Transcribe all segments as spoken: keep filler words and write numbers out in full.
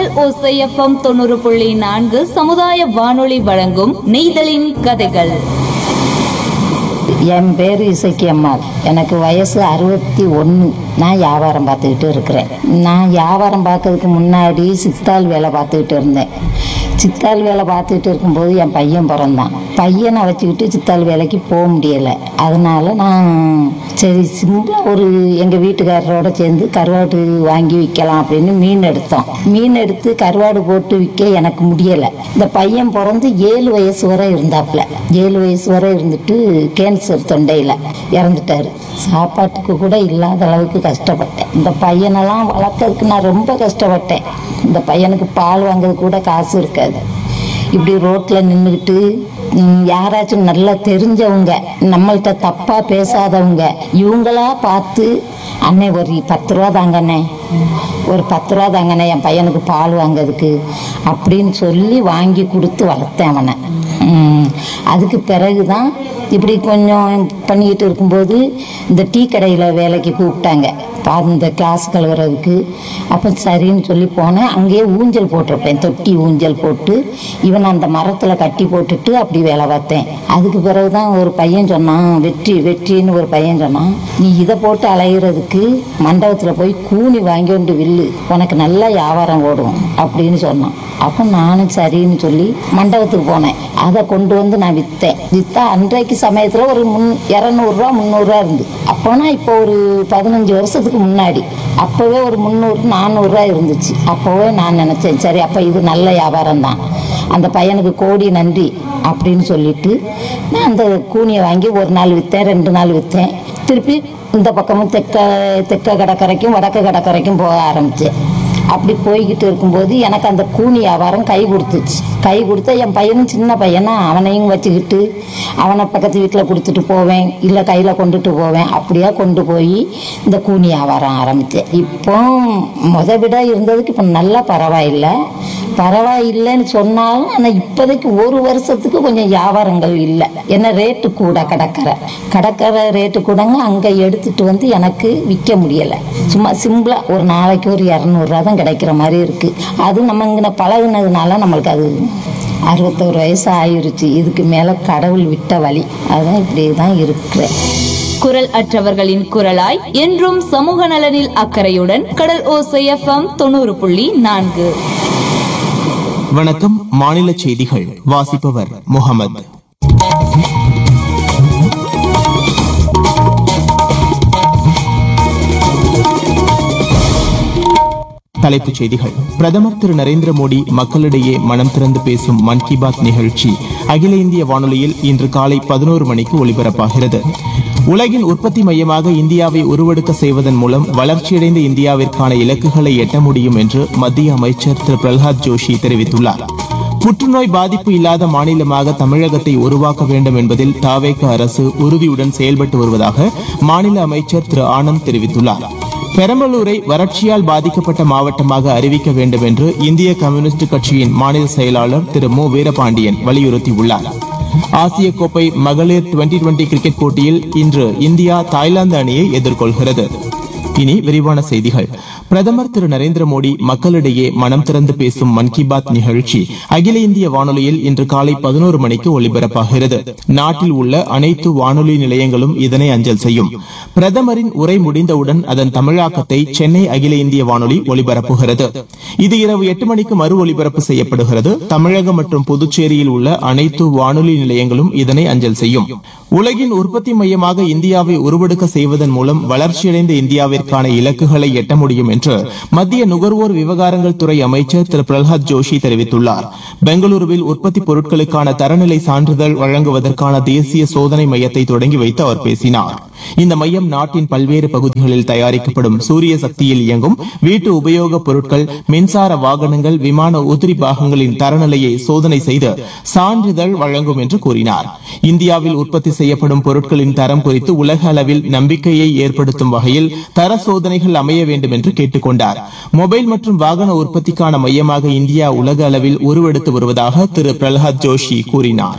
கடல் ஓசை எஃப்எம் தொண்ணூறு புள்ளி நான்கு சமுதாய வானொலி வழங்கும் நெய்தலின் கதைகள். என் பேர் இசைக்கு அம்மாள். எனக்கு வயசு அறுபத்தி ஒன்று. நான் வியாபாரம் பார்த்துக்கிட்டு இருக்கிறேன். நான் வியாபாரம் பார்க்கறதுக்கு முன்னாடி சித்தாள் வேலை பார்த்துக்கிட்டு இருந்தேன். சித்தாள் வேலை பார்த்துக்கிட்டு இருக்கும்போது என் பையன் பிறந்தான். பையனை வச்சுக்கிட்டு சித்தாள் வேலைக்கு போக முடியலை. அதனால நான் சரி சிம்பிளாக ஒரு எங்கள் வீட்டுக்காரரோட சேர்ந்து கருவாடு வாங்கி விற்கலாம் அப்படின்னு மீன் எடுத்தோம். மீன் எடுத்து கருவாடு போட்டு விற்க எனக்கு முடியலை. இந்த பையன் பிறந்து ஏழு வயசு வரை இருந்தாப்புல. ஏழு வயசு வரை இருந்துட்டு கேன்சர் தொண்டையில் இறந்துட்டாரு. சாப்பாட்டுக்கு கூட இல்லாத அளவுக்கு கஷ்டப்பட்டேன். இந்த பையனெல்லாம் வளர்க்கறதுக்கு நான் ரொம்ப கஷ்டப்பட்டேன். இந்த பையனுக்கு பால் வாங்குறது கூட காசு இருக்காது. இப்படி ரோட்டில் நின்றுக்கிட்டு யாராச்சும் நல்லா தெரிஞ்சவங்க, நம்மள்கிட்ட தப்பாக பேசாதவங்க, இவங்களா பார்த்து அண்ணே ஒரு பத்து ரூபா தாங்கண்ணே, ஒரு பத்து ரூபா தாங்கண்ணே என் பையனுக்கு பால் வாங்கிறதுக்கு அப்படின்னு சொல்லி வாங்கி கொடுத்து வளர்த்தேன் அவனை. அதுக்கு பிறகு தான் இப்படி கொஞ்சம் பண்ணிக்கிட்டு இருக்கும்போது இந்த டீ கடையில் வேலைக்கு கூப்பிட்டாங்க இந்த கிளாஸ் கழுவுறதுக்கு. அப்போ சரின்னு சொல்லி போனேன். அங்கேயே ஊஞ்சல் போட்டிருப்பேன், தொட்டி ஊஞ்சல் போட்டு இவன் அந்த மரத்தில் கட்டி போட்டுட்டு அப்படி வேலை பார்த்தேன். அதுக்கு பிறகு தான் ஒரு பையன் சொன்னான், வெற்றி வெற்றின்னு ஒரு பையன் சொன்னான், நீ இதை போட்டு அலைகிறதுக்கு மண்டபத்தில் போய் கூனி வாங்கி கொண்டு வில்லு, உனக்கு நல்லா வியாபாரம் ஓடும் அப்படின்னு சொன்னான். அப்போ நானும் சரின்னு சொல்லி மண்டபத்துக்கு போனேன். அதை கொண்டு வந்து நான் விற்றேன். விற்றா அன்றைக்கு சமயத்தில் ஒரு முன் இரநூறுவா முந்நூறுரூவா இருந்து. அப்போனா இப்போ ஒரு பதினஞ்சு வருஷத்துக்கு முன்னாடி அப்போவே ஒரு முந்நூறு நானூறுரூவா இருந்துச்சு. அப்போவே நான் நினச்சேன் சரி அப்போ இது நல்ல வியாபாரம் தான், அந்த பையனுக்கு கோடி நன்றி அப்படின்னு சொல்லிட்டு நான் அந்த கூனியை வாங்கி ஒரு நாள் விற்றேன், ரெண்டு நாள் விற்றேன். திருப்பி இந்த பக்கமும் தெற்க தெற்க கடற்கரைக்கும் வடக்கு கடற்கரைக்கும் போக ஆரம்பித்தேன். அப்படி போய்கிட்டு இருக்கும்போது எனக்கு அந்த கூனி வியாபாரம் கை கொடுத்துச்சு. கை கொடுத்தா என் பையனும் சின்ன பையனா, அவனையும் வச்சுக்கிட்டு அவனை பக்கத்து வீட்டில் கொடுத்துட்டு போவேன், இல்லை கையில் கொண்டுட்டு போவேன். அப்படியே கொண்டு போய் இந்த கூனி வியாபாரம் ஆரம்பித்தேன். இப்போ முத விட இருந்ததுக்கு இப்போ நல்லா பரவாயில்லை. பரவாயில்லைன்னு சொன்னாலும் ஆனால் இப்போதைக்கு ஒரு வருஷத்துக்கு கொஞ்சம் வியாபாரங்கள் இல்லை. என்ன ரேட்டு கூட கடற்கரை கடற்கரை ரேட்டு கூடங்க அங்கே எடுத்துகிட்டு வந்து எனக்கு விற்க முடியலை. சும்மா சிம்பிளாக ஒரு நாளைக்கு ஒரு இரநூறுவா தான் கிடைக்கிற மாதிரி இருக்குது. அது நம்ம இங்கே பழகுனதுனால நம்மளுக்கு அது அறுபத்தோரு வயசு ஆயிடுச்சு. இதுக்கு மேலே கடவுள் விட்ட வழி, அதுதான் இப்படி தான் இருக்கிறேன். குரல் அற்றவர்களின் குரலாய் என்றும் சமூக நலனில் அக்கறையுடன் கடல் ஓசை எஃப்எம் தொண்ணூறு புள்ளி நான்கு. வணக்கம். மாநில செய்திகள் வாசிப்பவர் முகமது. தலைப்புச் செய்திகள். பிரதமர் திரு நரேந்திர மோடி மக்களிடையே மனம் திறந்து பேசும் மன் கி பாத் நிகழ்ச்சி அகில இந்திய வானொலியில் இன்று காலை பதினோரு மணிக்கு ஒலிபரப்பாகிறது. உலகின் உற்பத்தி மையமாக இந்தியாவை உருவெடுக்க செய்வதன் மூலம் வளர்ச்சியடைந்த இந்தியாவிற்கான இலக்குகளை எட்ட முடியும் என்று மத்திய அமைச்சர் திரு பிரல்ஹாத் ஜோஷி தெரிவித்துள்ளார். புற்றுநோய் பாதிப்பு இல்லாத மாநிலமாக தமிழகத்தை உருவாக்க வேண்டும் என்பதில் தாவேக அரசு உறுதியுடன் செயல்பட்டு வருவதாக மாநில அமைச்சர் திரு ஆனந்த் தெரிவித்துள்ளார். பெரம்பலூரை வறட்சியால் பாதிக்கப்பட்ட மாவட்டமாக அறிவிக்க வேண்டும் என்று இந்திய கம்யூனிஸ்ட் கட்சியின் மாநில செயலாளர் திரு மு வீரபாண்டியன் வலியுறுத்தியுள்ளார். ஆசிய கோப்பை மகளிர் டுவெண்டி டுவெண்டி கிரிக்கெட் போட்டியில் இன்று இந்தியா தாய்லாந்து அணியை எதிர்கொள்கிறது. இனி விரிவான செய்திகள். பிரதமர் திரு நரேந்திர மோடி மக்களிடையே மனம் திறந்து பேசும் மன் கி பாத் நிகழ்ச்சி அகில இந்திய வானொலியில் இன்று காலை பதினோரு மணிக்கு ஒலிபரப்பாகிறது. நாட்டில் உள்ள அனைத்து வானொலி நிலையங்களும் இதனை அஞ்சல் செய்யும். பிரதமரின் உரை முடிந்தவுடன் அதன் தமிழாக்கத்தை சென்னை அகில இந்திய வானொலி ஒலிபரப்புகிறது. இது இரவு எட்டு மணிக்கு மறு ஒலிபரப்பு செய்யப்படுகிறது. தமிழகம் மற்றும் புதுச்சேரியில் உள்ள அனைத்து வானொலி நிலையங்களும் இதனை அஞ்சல் செய்யும். உலகின் உற்பத்தி மையமாக இந்தியாவை உருவெடுக்க செய்வதன் மூலம் வளர்ச்சியடைந்த இந்தியாவிற்கான இலக்குகளை எட்ட முடியும் என்று மத்திய நுகர்வோர் விவகாரங்கள் துறை அமைச்சர் திரு பிரல்ஹாத் ஜோஷி தெரிவித்துள்ளார். பெங்களூருவில் உற்பத்தி பொருட்களுக்கான தரநிலை சான்றிதழ் வழங்குவதற்கான தேசிய சோதனை மையத்தை தொடங்கி வைத்து அவர் பேசினார். இந்த மையம் நாட்டின் பல்வேறு பகுதிகளில் தயாரிக்கப்படும் சூரிய சக்தியில் இயங்கும் வீட்டு உபயோகப் பொருட்கள், மின்சார வாகனங்கள், விமான உதிரி பாகங்களின் தரநிலையை சோதனை செய்து சான்றிதழ் வழங்கும் என்று கூறினார். இந்தியாவில் உற்பத்தி செய்யப்படும் பொருட்களின் தரம் குறித்து உலக அளவில் நம்பிக்கையை ஏற்படுத்தும் வகையில் தர சோதனைகள் அமைய வேண்டும் என்று கேட்டுக் கொண்டார். மொபைல் மற்றும் வாகன உற்பத்திக்கான மையமாக இந்தியா உலக அளவில் உருவெடுத்து வருவதாக திரு பிரல்ஹாத் ஜோஷி கூறினார்.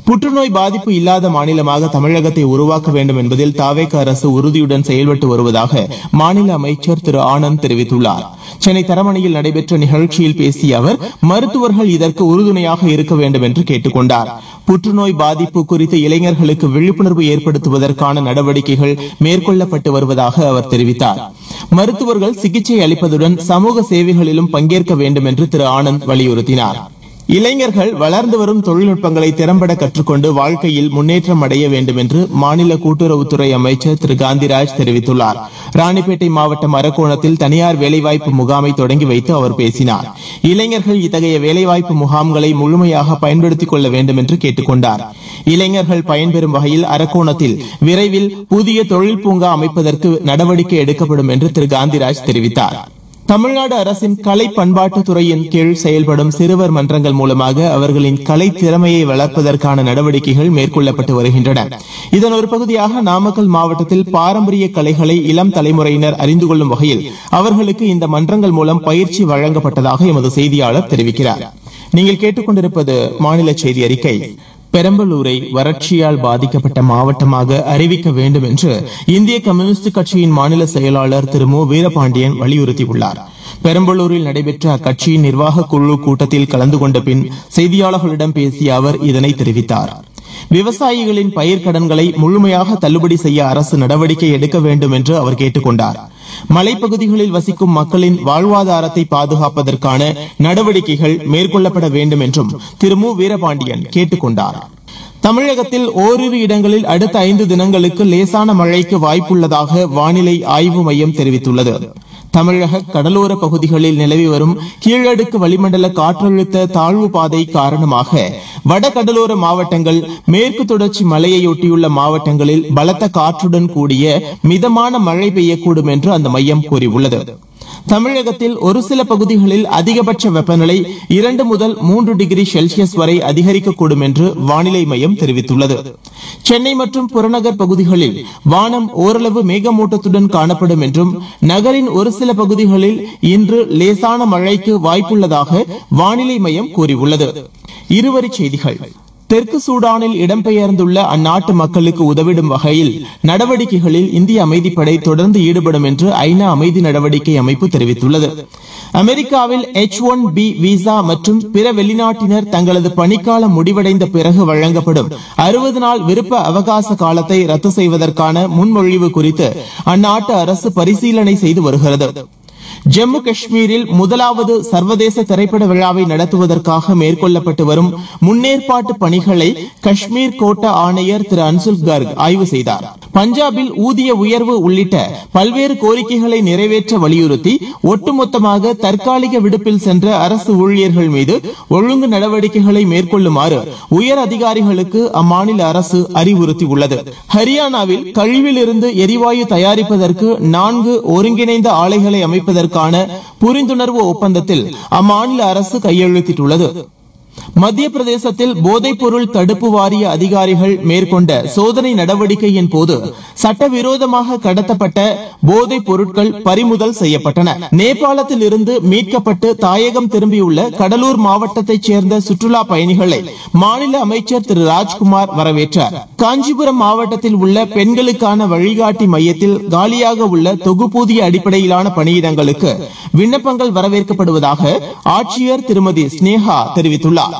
புற்றுநோய் பாதிப்பு இல்லாத மாநிலமாக தமிழகத்தை உருவாக்க வேண்டும் என்பதில் தாவேக அரசு உறுதியுடன் செயல்பட்டு வருவதாக மாநில அமைச்சர் திரு ஆனந்த் தெரிவித்துள்ளார். சென்னை தரமணியில் நடைபெற்ற நிகழ்ச்சியில் பேசிய அவர் மருத்துவர்கள் இதற்கு உறுதுணையாக இருக்க வேண்டும் என்று கேட்டுக் கொண்டார். புற்றுநோய் பாதிப்பு குறித்து இளைஞர்களுக்கு விழிப்புணர்வு ஏற்படுத்துவதற்கான நடவடிக்கைகள் மேற்கொள்ளப்பட்டு வருவதாக அவர் தெரிவித்தார். மருத்துவர்கள் சிகிச்சை அளிப்பதுடன் சமூக சேவைகளிலும் பங்கேற்க வேண்டும் என்று திரு ஆனந்த் வலியுறுத்தினார். இளைஞர்கள் வளர்ந்து வரும் தொழில்நுட்பங்களை திறம்பட கற்றுக்கொண்டு வாழ்க்கையில் முன்னேற்றம் அடைய வேண்டும் என்று மாநில கூட்டுறவுத்துறை அமைச்சர் திரு காந்திராஜ் தெரிவித்துள்ளார். ராணிப்பேட்டை மாவட்டம் அரக்கோணத்தில் தனியார் வேலைவாய்ப்பு முகாமை தொடங்கி வைத்து அவர் பேசினார். இளைஞர்கள் இத்தகைய வேலைவாய்ப்பு முகாம்களை முழுமையாக பயன்படுத்திக் கொள்ள வேண்டும் என்று கேட்டுக் கொண்டார். இளைஞர்கள் பயன்பெறும் வகையில் அரக்கோணத்தில் விரைவில் புதிய தொழில் பூங்கா அமைப்பதற்கு நடவடிக்கை எடுக்கப்படும் என்று திரு காந்திராஜ் தெரிவித்தார். தமிழ்நாடு அரசின் கலை பண்பாட்டுத் துறையின் கீழ் செயல்படும் சிறுவர் மன்றங்கள் மூலமாக அவர்களின் கலை திறமையை வளர்ப்பதற்கான நடவடிக்கைகள் மேற்கொள்ளப்பட்டு வருகின்றன. இதன் ஒரு பகுதியாக நாமக்கல் மாவட்டத்தில் பாரம்பரிய கலைகளை இளம் தலைமுறையினர் அறிந்து கொள்ளும் வகையில் அவர்களுக்கு இந்த மன்றங்கள் மூலம் பயிற்சி வழங்கப்பட்டதாக எமது செய்தியாளர் தெரிவிக்கிறார். நீங்கள் கேட்டுக்கொண்டிருப்பது மாநில செய்தி அறிக்கை. பெரம்பலூரை வறட்சியால் பாதிக்கப்பட்ட மாவட்டமாக அறிவிக்க வேண்டும் என்று இந்திய கம்யூனிஸ்ட் கட்சியின் மாநில செயலாளர் திரு மு வீரபாண்டியன் வலியுறுத்தியுள்ளார். பெரம்பலூரில் நடைபெற்ற அக்கட்சியின் நிர்வாக குழு கூட்டத்தில் கலந்து கொண்ட பின் செய்தியாளர்களிடம் பேசிய அவர் இதனை தெரிவித்தார். விவசாயிகளின் பயிர்க்கடன்களை முழுமையாக தள்ளுபடி செய்ய அரசு நடவடிக்கை எடுக்க வேண்டும் என்று அவர் கேட்டுக் கொண்டார். மலைப்பகுதிகளில் வசிக்கும் மக்களின் வாழ்வாதாரத்தை பாதுகாப்பதற்கான நடவடிக்கைகள் மேற்கொள்ளப்பட வேண்டும் என்றும் திரு மு வீரபாண்டியன் கேட்டுக் கொண்டார். தமிழகத்தில் ஓரிரு இடங்களில் அடுத்த ஐந்து தினங்களுக்கு லேசான மழைக்கு வாய்ப்புள்ளதாக வானிலை ஆய்வு மையம் தெரிவித்துள்ளது. தமிழக கடலோர பகுதிகளில் நிலவி வரும் கீழடுக்கு வளிமண்டல காற்றழுத்த தாழ்வு பாதை காரணமாக வடகடலோர மாவட்டங்கள், மேற்கு தொடர்ச்சி மலையையொட்டியுள்ள மாவட்டங்களில் பலத்த காற்றுடன் கூடிய மிதமான மழை பெய்யக்கூடும் என்று அந்த மையம் கூறியுள்ளது. தமிழகத்தில் ஒரு சில பகுதிகளில் அதிகபட்ச வெப்பநிலை இரண்டு முதல் மூன்று டிகிரி செல்சியஸ் வரை அதிகரிக்கக்கூடும் என்று வானிலை மையம் தெரிவித்துள்ளது. சென்னை மற்றும் புறநகர் பகுதிகளில் வானம் ஓரளவு மேகமூட்டத்துடன் காணப்படும் என்றும் நகரின் ஒரு சில பகுதிகளில் இன்று லேசான மழைக்கு வாய்ப்புள்ளதாக வானிலை மையம் கூறியுள்ளது. இருவரிச் செய்திகள். தெற்கு சூடானில் இடம்பெயர்ந்துள்ள அந்நாட்டு மக்களுக்கு உதவிடும் வகையில் நடவடிக்கைகளில் இந்திய அமைதிப்படை தொடர்ந்து ஈடுபடும் என்று ஐநா அமைதி நடவடிக்கை அமைப்பு தெரிவித்துள்ளது. அமெரிக்காவில் எச் ஒன் பி விசா மற்றும் பிற வெளிநாட்டினர் தங்களது பணிக்காலம் முடிவடைந்த பிறகு வழங்கப்படும் அறுபது நாள் விருப்ப அவகாச காலத்தை ரத்து செய்வதற்கான முன்மொழிவு குறித்து அந்நாட்டு அரசு பரிசீலனை செய்து வருகிறது. ஜம்மு காஷ்மீரில் முதலாவது சர்வதேச திரைப்பட விழாவை நடத்துவதற்காக மேற்கொள்ளப்பட்டு வரும் முன்னேற்பாட்டு பணிகளை காஷ்மீர் கோட்ட ஆணையர் திரு அன்சுல் கர்க் ஆய்வு செய்தார். பஞ்சாபில் ஊதிய உயர்வு உள்ளிட்ட பல்வேறு கோரிக்கைகளை நிறைவேற்ற வலியுறுத்தி ஒட்டுமொத்தமாக தற்காலிக விடுப்பில் சென்ற அரசு ஊழியர்கள் மீது ஒழுங்கு நடவடிக்கைகளை மேற்கொள்ளுமாறு உயர் அதிகாரிகளுக்கு அம்மாநில அரசு அறிவுறுத்தியுள்ளது. ஹரியானாவில் கழிவிலிருந்து எரிவாயு தயாரிப்பதற்கு நான்கு ஒருங்கிணைந்த ஆலைகளை அமைப்பதற்கு புரிந்துணர்வு ஒப்பந்தத்தில் அம்மாநில அரசு கையெழுத்திட்டுள்ளது. மத்திய பிரதேசத்தில் போதைப் பொருள் தடுப்பு வாரிய அதிகாரிகள் மேற்கொண்ட சோதனை நடவடிக்கையின் போது சட்டவிரோதமாக கடத்தப்பட்ட போதைப் பொருட்கள் பறிமுதல் செய்யப்பட்டன. நேபாளத்தில் இருந்து மீட்கப்பட்டு தாயகம் திரும்பியுள்ள கடலூர் மாவட்டத்தைச் சேர்ந்த சுற்றுலா பயணிகளை மாநில அமைச்சர் திரு ராஜ்குமார் வரவேற்றார். காஞ்சிபுரம் மாவட்டத்தில் உள்ள பெண்களுக்கான வழிகாட்டி மையத்தில் காலியாக உள்ள தொகுப்பூதிய அடிப்படையிலான பணியிடங்களுக்கு விண்ணப்பங்கள் வரவேற்கப்படுவதாக ஆட்சியர் திருமதி ஸ்னேகா தெரிவித்துள்ளார்.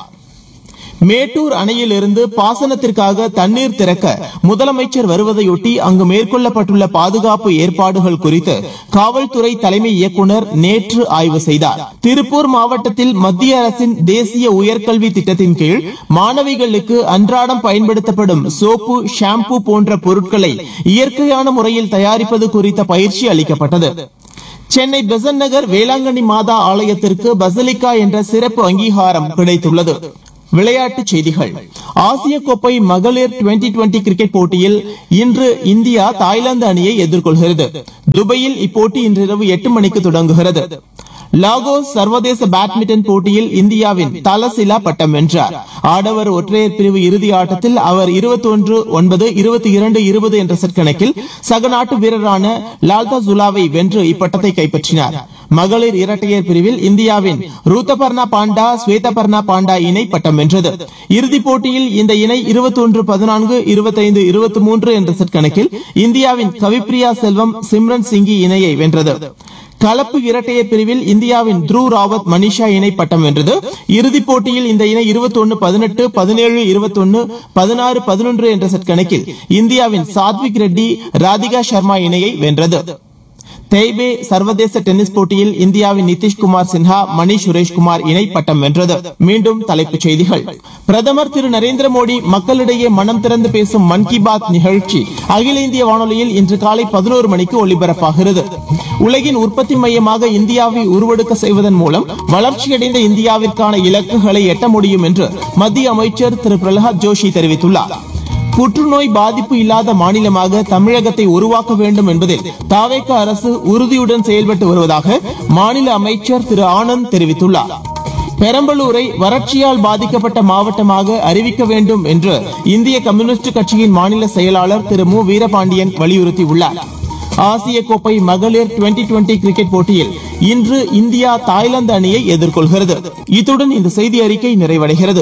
மேட்டூர் அணையிலிருந்து பாசனத்திற்காக தண்ணீர் திறக்க முதலமைச்சர் வருவதையொட்டி அங்கு மேற்கொள்ளப்பட்டுள்ள பாதுகாப்பு ஏற்பாடுகள் குறித்து காவல்துறை தலைமை இயக்குநர் நேற்று ஆய்வு செய்தார். திருப்பூர் மாவட்டத்தில் மத்திய அரசின் தேசிய உயர்கல்வி திட்டத்தின் கீழ் மாணவிகளுக்கு அன்றாடம் பயன்படுத்தப்படும் சோப்பு, ஷாம்பு போன்ற பொருட்களை இயற்கையான முறையில் தயாரிப்பது குறித்த பயிற்சி அளிக்கப்பட்டது. சென்னை பெசன்ட் நகர் வேளாங்கண்ணி மாதா ஆலயத்திற்கு பசலிகா என்ற சிறப்பு அங்கீகாரம் கிடைத்துள்ளது. விளையாட்டுச் செய்திகள். ஆசிய கோப்பை மகளிர் டுவெண்டி டுவெண்டி கிரிக்கெட் போட்டியில் இன்று இந்தியா தாய்லாந்து அணியை எதிர்கொள்கிறது. துபாயில் இப்போட்டி இன்றிரவு எட்டு மணிக்கு தொடங்குகிறது. லாகோஸ் சர்வதேச பேட்மிண்டன் போட்டியில் இந்தியாவின் தலசிலா பட்டம் வென்றார். ஆடவர் ஒற்றையர் பிரிவு இறுதி ஆட்டத்தில் அவர் இருபத்தி ஒன்று ஒன்பது இருபத்தி இரண்டு இருபது என்ற செட் கணக்கில் சக நாட்டு வீரரான லால்தா ஜுலாவை வென்று இப்பட்டத்தை கைப்பற்றினார். மகளிர் இரட்டையர் பிரிவில் இந்தியாவின் ரூத்தபர்ணா பாண்டா ஸ்வேதபர்ணா பாண்டா இணை பட்டம் வென்றது. இறுதிப் போட்டியில் இந்த இணை இருபத்தி ஒன்று பதினான்கு இருபத்தைந்து இருபத்தி மூன்று என்ற செட் கணக்கில் இந்தியாவின் கவிப்ரியா செல்வம் சிம்ரன் சிங்கி இணையை வென்றது. கலப்பு இரட்டையர் பிரிவில் இந்தியாவின் த்ருவ் ராவத் மனிஷா இணை பட்டம் வென்றது. இறுதிப் போட்டியில் இந்த இணை இருபத்தி ஒன்று பதினெட்டு பதினேழு இருபத்தி ஒன்று பதினாறு பதினொன்று என்ற செட் கணக்கில் இந்தியாவின் சாத்விக் ரெட்டி ராதிகா சர்மா இணையை வென்றது. தெய்பே சர்வதேச டென்னிஸ் போட்டியில் இந்தியாவின் நிதிஷ்குமார் சின்ஹா மணி சுரேஷ்குமார் இணை பட்டம் வென்றது. மீண்டும் தலைப்புச் செய்திகள். பிரதமர் திரு நரேந்திர மோடி மக்களிடையே மனம் திறந்து பேசும் மன் கி பாத் நிகழ்ச்சி அகில இந்திய வானொலியில் இன்று காலை பதினோரு மணிக்கு ஒலிபரப்பாகிறது. உலகின் உற்பத்தி மையமாக இந்தியாவை உருவெடுக்க செய்வதன் மூலம் வளர்ச்சியடைந்த இந்தியாவிற்கான இலக்குகளை எட்ட முடியும் என்று மத்திய அமைச்சர் திரு பிரகலாத் ஜோஷி தெரிவித்துள்ளார். புற்றுநோய் பாதிப்பு இல்லாத மாநிலமாக தமிழகத்தை உருவாக்க வேண்டும் என்பதில் தாவேகா அரசு உறுதியுடன் செயல்பட்டு வருவதாக மாநில அமைச்சர் திரு ஆனந்த் தெரிவித்துள்ளார். பெரம்பலூரை வறட்சியால் பாதிக்கப்பட்ட மாவட்டமாக அறிவிக்க வேண்டும் என்று இந்திய கம்யூனிஸ்ட் கட்சியின் மாநில செயலாளர் திரு மு வீரபாண்டியன் வலியுறுத்தியுள்ளார். ஆசிய கோப்பை மகளிர் டுவெண்டி டுவெண்டி கிரிக்கெட் போட்டியில் இன்று இந்தியா தாய்லாந்து அணியை எதிர்கொள்கிறது. இத்துடன் இந்த செய்தி அறிக்கை நிறைவடைகிறது.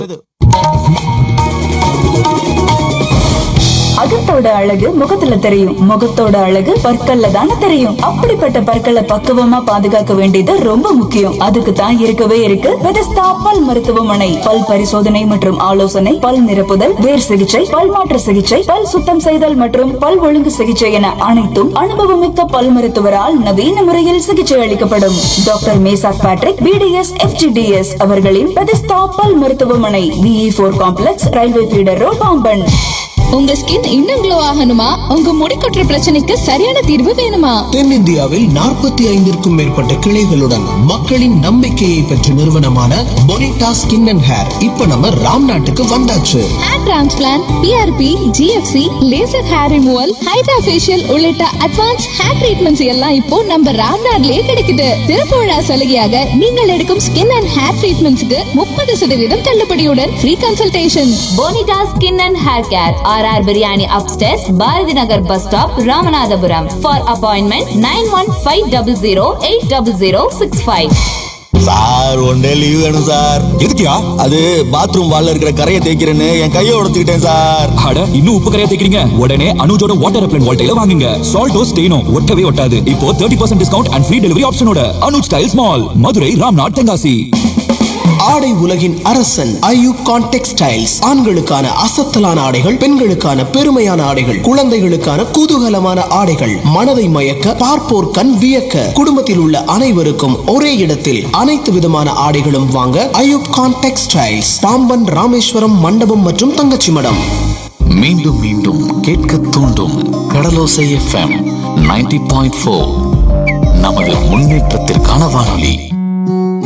அகத்தோட அழகு முகத்துல தெரியும், முகத்தோட அழகு பற்கள்ல தானே தெரியும். அப்படிப்பட்ட பற்களை பக்குவமா பாதுகாக்க வேண்டியது ரொம்ப முக்கியம். அதுக்கு தான் இருக்கவே இருக்கு பெதஸ்தா பல் மருத்துவமனை. பல் பரிசோதனை மற்றும் ஆலோசனை, பல் நிரப்புதல், வேர் சிகிச்சை, பல் மாற்று சிகிச்சை, பல் சுத்தம் செய்தல் மற்றும் பல் ஒழுங்கு சிகிச்சை என அனைத்தும் அனுபவமிக்க பல் மருத்துவரால் நவீன முறையில் சிகிச்சை அளிக்கப்படும். Doctor Meshach Patrick BDS FGDS அவர்களின் பெதஸ்தா பல் மருத்துவமனை, விஇ போர் complex, railway feeder road, Pamban. உங்க ஸ்கின் இன்னும் க்ளோ ஆகணுமா? உங்க முடி கொட்டுற பிரச்சனைக்கு சரியான தீர்வு வேணுமா? தென்னிந்தியாவில் நாற்பத்தி ஐந்திற்கும் மேற்பட்ட கிளைகளுடன் மக்களின் நம்பிக்கையை பெற்ற நிறுவனமான பொனிட்டா ஸ்கின் அண்ட் ஹேர் இப்ப நம்ம ராம் நாட்டுக்கு வந்தாச்சு. Hair transplant, PRP, GFC, laser hair removal, hydra facial உள்ளிட்ட அட்வான்ஸ் ஹேர் ட்ரீட்மெண்ட்ஸ் எல்லாம் இப்போ நம்ம ராம் நாட்டிலேயே கிடைக்குது. திறப்பு விழா சலுகையாக நீங்கள் எடுக்கும் ஸ்கின் அண்ட் ஹேர் ட்ரீட்மெண்ட்ஸ்க்கு முப்பது சதவீதம் தள்ளுபடியுடன் free consultation. Bonita skin and hair care, R R biryani அப்டேஸ், Bharathi Nagar bus stop, Ramanathapuram. For appointment nine one five double zero eight double zero six five. Sir one day leave வேணும் சார். எதுக்குயா? அது bathroom வால்ல இருக்கிற கரையை தேய்க்கிறேன்னு என் கையை உடைச்சுக்கிட்டேன் sir. அட இன்னும் உப்பு கரையா தேய்க்கிறீங்க? உடனே அனுஜோட வாட்டர் ரெப்லண்ட் வால்டைல வாங்குங்க. சால்டோ ஸ்டெயினோ ஒட்டவே ஒட்டாது. இப்போ thirty percent discount and free delivery ஆப்ஷனோட Anuj styles mall, Madurai, Ramnath, Tenkasi. ஆடை உலகின் அரசன் ஐயூகான் டெக்ஸ்டைல்ஸ். ஆண்களுக்கான அசத்தலான ஆடைகள், பெண்களுக்கான பெருமையான ஆடைகள், குழந்தைகளுக்கான குதூகலமான ஆடைகள், மனதை மயக்க பார்ப்போர் கண் வியக்க, குடும்பத்தில் உள்ள அனைவருக்கும் ஒரே இடத்தில் அனைத்து விதமான ஆடைகளும் வாங்க ஐயூகான் டெக்ஸ்டைல்ஸ், பாம்பன், ராமேஸ்வரம், மண்டபம் மற்றும் தங்கச்சி மடம். மீண்டும் மீண்டும் கேட்க தூண்டும் கடலோசை எஃப்எம் நைன்டி பாயிண்ட் ஃபோர் நமது முன்னேற்றத்திற்கான வானொலி.